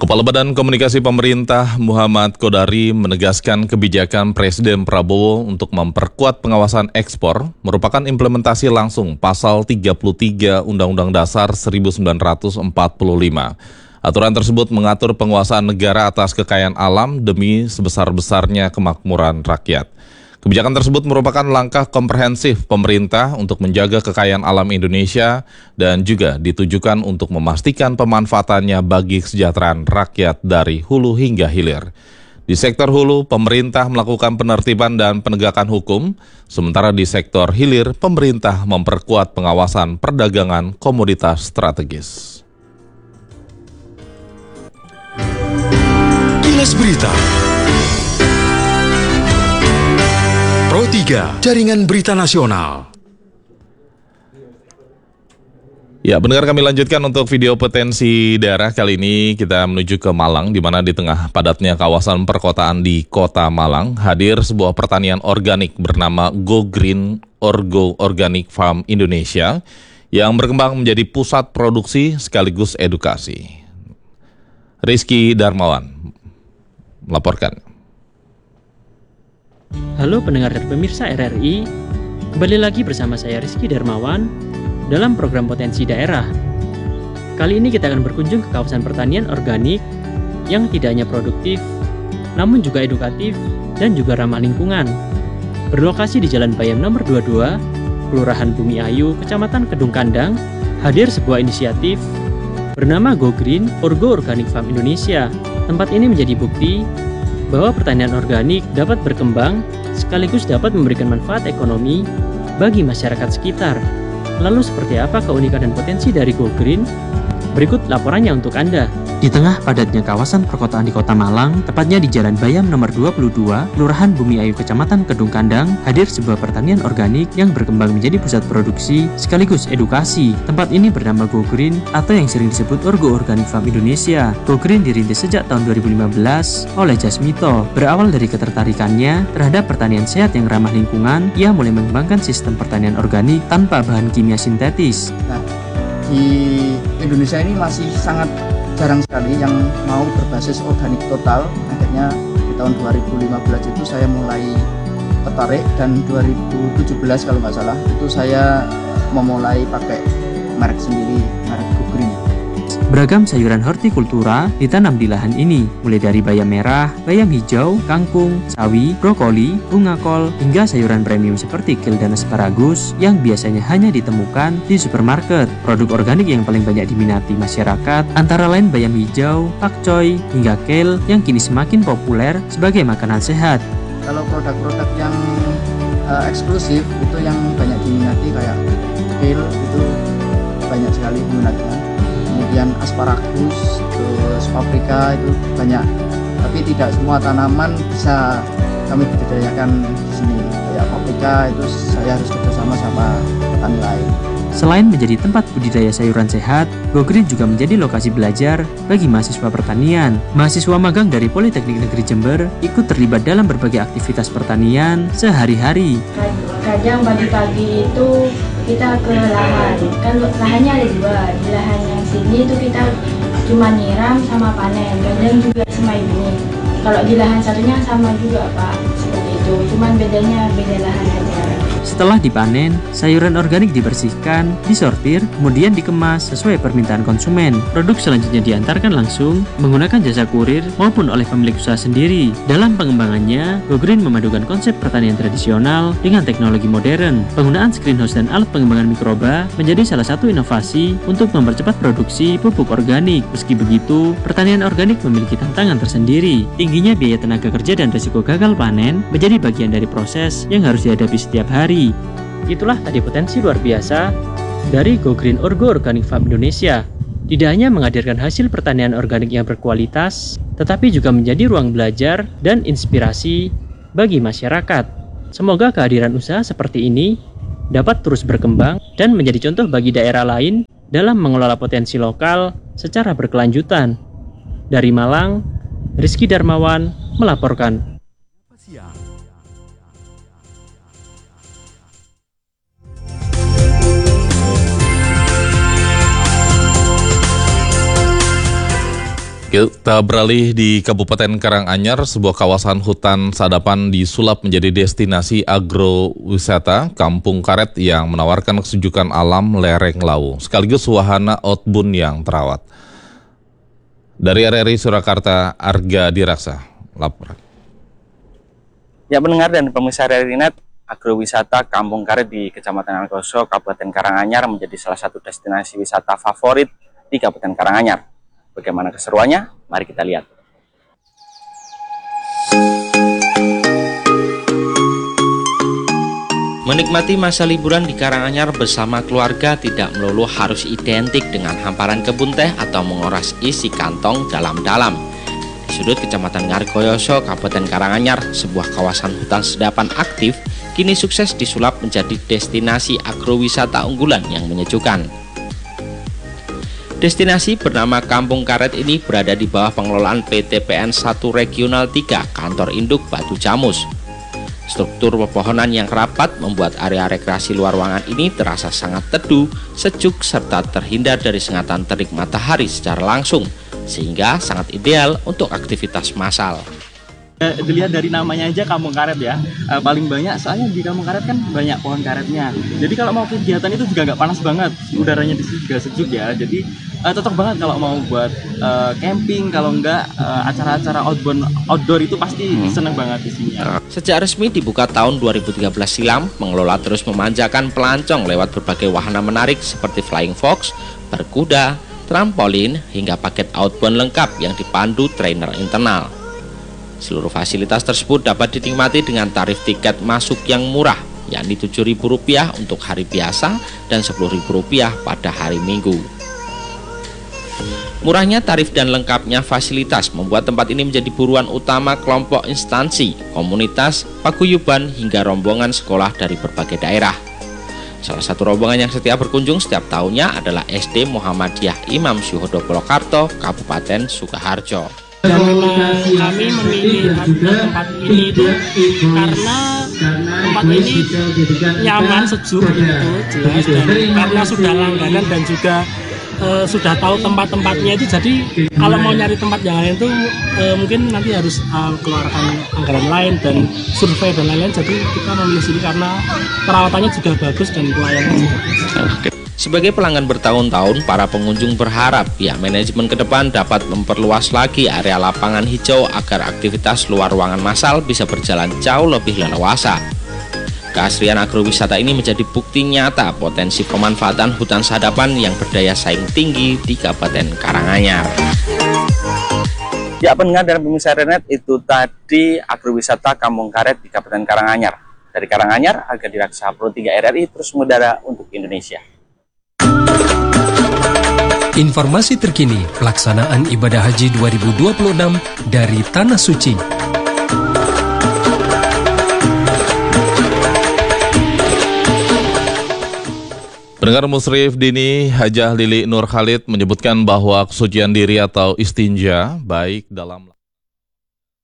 Kepala Badan Komunikasi Pemerintah Muhammad Kodari menegaskan kebijakan Presiden Prabowo untuk memperkuat pengawasan ekspor merupakan implementasi langsung Pasal 33 Undang-Undang Dasar 1945. Aturan tersebut mengatur penguasaan negara atas kekayaan alam demi sebesar-besarnya kemakmuran rakyat. Kebijakan tersebut merupakan langkah komprehensif pemerintah untuk menjaga kekayaan alam Indonesia dan juga ditujukan untuk memastikan pemanfaatannya bagi kesejahteraan rakyat dari hulu hingga hilir. Di sektor hulu, pemerintah melakukan penertiban dan penegakan hukum, sementara di sektor hilir, pemerintah memperkuat pengawasan perdagangan komoditas strategis. Kilas Berita Pro 3, Jaringan Berita Nasional. Ya, pendengar, kami lanjutkan untuk video potensi daerah. Kali ini kita menuju ke Malang, di mana di tengah padatnya kawasan perkotaan di Kota Malang, hadir sebuah pertanian organik bernama Go Green Orgo Organic Farm Indonesia yang berkembang menjadi pusat produksi sekaligus edukasi. Rizky Darmawan melaporkan. Halo pendengar dan pemirsa RRI, kembali lagi bersama saya Rizky Darmawan dalam program Potensi Daerah. Kali ini kita akan berkunjung ke kawasan pertanian organik yang tidak hanya produktif, namun juga edukatif dan juga ramah lingkungan. Berlokasi di Jalan Bayam nomor 22, Kelurahan Bumi Ayu, Kecamatan Kedung Kandang, hadir sebuah inisiatif bernama Go Green Orgo Organic Farm Indonesia. Tempat ini menjadi bukti bahwa pertanian organik dapat berkembang sekaligus dapat memberikan manfaat ekonomi bagi masyarakat sekitar. Lalu seperti apa keunikan dan potensi dari Go Green? Berikut laporannya untuk Anda. Di tengah padatnya kawasan perkotaan di Kota Malang, tepatnya di Jalan Bayam nomor 22, Kelurahan Bumi Ayu, Kecamatan Kedung Kandang, hadir sebuah pertanian organik yang berkembang menjadi pusat produksi sekaligus edukasi. Tempat ini bernama Go Green atau yang sering disebut Orgo Organic Farm Indonesia. Go Green dirintis sejak tahun 2015 oleh Jasmito. Berawal dari ketertarikannya terhadap pertanian sehat yang ramah lingkungan, ia mulai mengembangkan sistem pertanian organik tanpa bahan kimia sintetis. Nah, di Indonesia ini masih sangat jarang sekali yang mau berbasis organik total. Akhirnya di tahun 2015 itu saya mulai tertarik, dan 2017 kalau nggak salah itu saya memulai pakai merek sendiri, merek Go Green. Beragam sayuran hortikultura ditanam di lahan ini, mulai dari bayam merah, bayam hijau, kangkung, sawi, brokoli, bunga kol, hingga sayuran premium seperti kale dan asparagus yang biasanya hanya ditemukan di supermarket. Produk organik yang paling banyak diminati masyarakat antara lain bayam hijau, pakcoy, hingga kale yang kini semakin populer sebagai makanan sehat. Kalau produk-produk yang eksklusif itu yang banyak diminati kayak kale, itu banyak sekali diminati. Kemudian asparagus, terus paprika itu banyak, tapi tidak semua tanaman bisa kami budidayakan di sini. Kayak paprika itu saya harus kerjasama sama petani lain. Selain menjadi tempat budidaya sayuran sehat, Go Green juga menjadi lokasi belajar bagi mahasiswa pertanian. Mahasiswa magang dari Politeknik Negeri Jember ikut terlibat dalam berbagai aktivitas pertanian sehari-hari. Kadang pagi-pagi itu kita ke lahan, kan lahannya ada dua. Di lahan yang sini itu kita cuma nyiram sama panen, kadang juga semai benih. Kalau di lahan satunya sama juga Pak, seperti itu, cuman bedanya beda lahan aja. Setelah dipanen, sayuran organik dibersihkan, disortir, kemudian dikemas sesuai permintaan konsumen. Produk selanjutnya diantarkan langsung menggunakan jasa kurir maupun oleh pemilik usaha sendiri. Dalam pengembangannya, Go Green memadukan konsep pertanian tradisional dengan teknologi modern. Penggunaan screenhouse dan alat pengembangan mikroba menjadi salah satu inovasi untuk mempercepat produksi pupuk organik. Meski begitu, pertanian organik memiliki tantangan tersendiri. Tingginya biaya tenaga kerja dan risiko gagal panen menjadi bagian dari proses yang harus dihadapi setiap hari. Itulah tadi potensi luar biasa dari Go Green Orgo Organic Farm Indonesia. Tidak hanya menghadirkan hasil pertanian organik yang berkualitas, tetapi juga menjadi ruang belajar dan inspirasi bagi masyarakat. Semoga kehadiran usaha seperti ini dapat terus berkembang dan menjadi contoh bagi daerah lain dalam mengelola potensi lokal secara berkelanjutan. Dari Malang, Rizky Darmawan melaporkan. Kita beralih di Kabupaten Karanganyar, sebuah kawasan hutan sadapan disulap menjadi destinasi agrowisata Kampung Karet yang menawarkan kesejukan alam lereng Lawu, sekaligus wahana outbound yang terawat. Dari RRI Surakarta, Arga Diraksa, laporan. Ya, pendengar dan pemirsa RRI Net, agrowisata Kampung Karet di Kecamatan Algoso, Kabupaten Karanganyar menjadi salah satu destinasi wisata favorit di Kabupaten Karanganyar. Bagaimana keseruannya? Mari kita lihat. Menikmati masa liburan di Karanganyar bersama keluarga tidak melulu harus identik dengan hamparan kebun teh atau mengoras isi kantong dalam-dalam. Di sudut Kecamatan Ngargoyoso, Kabupaten Karanganyar, sebuah kawasan hutan sedapan aktif kini sukses disulap menjadi destinasi agrowisata unggulan yang menyejukkan. Destinasi bernama Kampung Karet ini berada di bawah pengelolaan PT PN 1 Regional 3 Kantor Induk Batu Camus. Struktur pepohonan yang rapat membuat area rekreasi luar ruangan ini terasa sangat teduh, sejuk, serta terhindar dari sengatan terik matahari secara langsung, sehingga sangat ideal untuk aktivitas massal. Dilihat dari namanya aja Kampung Karet ya, paling banyak soalnya di Kampung Karet kan banyak pohon karetnya. Jadi kalau mau kegiatan itu juga nggak panas banget, udaranya di sini juga sejuk ya. Jadi cocok banget kalau mau buat camping, kalau enggak acara-acara outdoor itu pasti seneng banget di sini. Sejak resmi dibuka tahun 2013 silam, pengelola terus memanjakan pelancong lewat berbagai wahana menarik seperti flying fox, berkuda, trampolin, hingga paket outbound lengkap yang dipandu trainer internal. Seluruh fasilitas tersebut dapat dinikmati dengan tarif tiket masuk yang murah, yakni Rp7.000 untuk hari biasa dan Rp10.000 pada hari Minggu. Murahnya tarif dan lengkapnya fasilitas membuat tempat ini menjadi buruan utama kelompok instansi, komunitas, paguyuban, hingga rombongan sekolah dari berbagai daerah. Salah satu rombongan yang setia berkunjung setiap tahunnya adalah SD Muhammadiyah Imam Syuhodo Purwokerto, Kabupaten Sukoharjo. Dan memang kami memilih tempat ini itu karena tempat ini nyaman, sejuk gitu, jelas, dan karena sudah langganan dan juga sudah tahu tempat-tempatnya itu, jadi kalau mau nyari tempat yang lain itu mungkin nanti harus keluarkan anggaran lain dan survei dan lain-lain. Jadi kita memilih sini karena perawatannya juga bagus dan pelayanannya juga bagus. Sebagai pelanggan bertahun-tahun, para pengunjung berharap pihak manajemen ke depan dapat memperluas lagi area lapangan hijau agar aktivitas luar ruangan massal bisa berjalan jauh lebih leluasa. Keasrian agrowisata ini menjadi bukti nyata potensi pemanfaatan hutan sadapan yang berdaya saing tinggi di Kabupaten Karanganyar. Ya, pendengar dan pemirsa RRI, itu tadi agrowisata Kampung Karet di Kabupaten Karanganyar. Dari Karanganyar, Arga Diraksa, Pro 3 RRI terus mengudara untuk Indonesia. Informasi terkini pelaksanaan ibadah haji 2026 dari Tanah Suci. Pendengar Musrif Dini, Hajah Lili Nur Khalid menyebutkan bahwa kesucian diri atau istinja baik dalam